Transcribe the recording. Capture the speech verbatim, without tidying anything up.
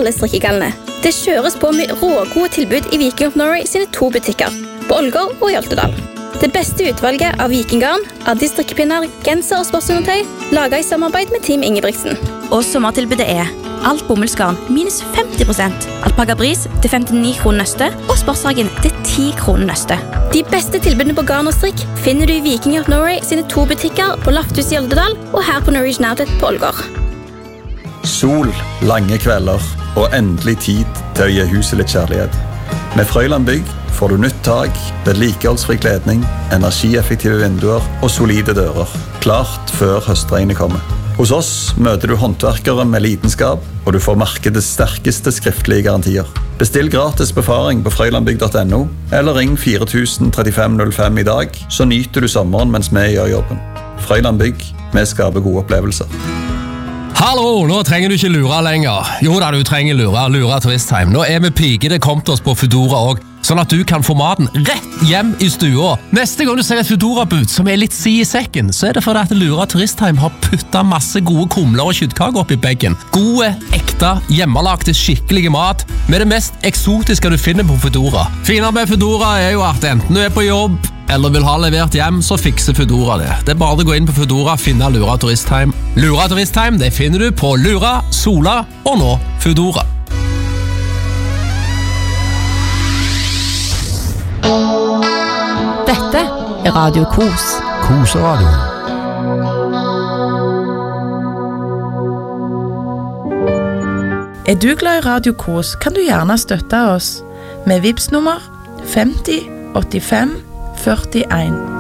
alle strikkegallene. Det kjøres på med rågode tilbud i Viking of Norway sine to butikker, på Ålgård og i Oltedal. Det beste utvalget av vikinggarn, Addi strikkepinner, genser og sportsundertøy, laget i samarbeid med Team Ingebrigtsen. Og sommertilbudet er alt bomullsgarn minus femti prosent, alpaga bris til femtini kroner nøste og sportshagen til ti kroner nøste. De beste tilbudene på garn og strikk finner du i Viking of Norway sine to butikker på Lafthus i Oldedal og her på Norwegian Outlet på Ålgård. Sol, lange kvelder og endelig tid til å gi huset litt kjærlighet. Med Frøyland Bygg får du nytt tak, vedlikeholdsfri kledning, energieffektive vinduer og solide dører. Klart før høstregnet kommer. Hos oss møter du håndverkere med lidenskap, og du får markedets sterkeste skriftlige garantier. Bestill gratis befaring på frøylandbygg punktum no, eller ring fire tusen trettifem null fem i dag, så nyter du sommeren mens vi gjør jobben. Frøyland Bygg, vi skaper gode opplevelser. Hallo, nå trenger du ikke lure lenger. Jo da, du trenger lure, lure turistheim. Nå er vi pike det kom til oss på Foodora også, sånn at du kan få maten rett hjem i stua. Neste gang du ser et Foodora-bud som er litt si i sekken, så er det fordi at Lura Turistheim har puttet masse gode kumler og kjøttkaker opp i beggen. Gode, ekte, hjemmelagte, skikkelige mat med det mest eksotiske du finner på Foodora. Finere med Foodora er jo at enten du er på jobb eller vil ha levert hjem, så fikser Foodora det. Det er bare å gå inn på Foodora og finne Lura Turistheim. Lura Turistheim, det finner du på Lura, Sola og nå Foodora. Dette er Radio Kos. Koseradio. Er du glad i Radio Kos, kan du gjerne støtte oss med Vipps nummer femti åttifem førtien.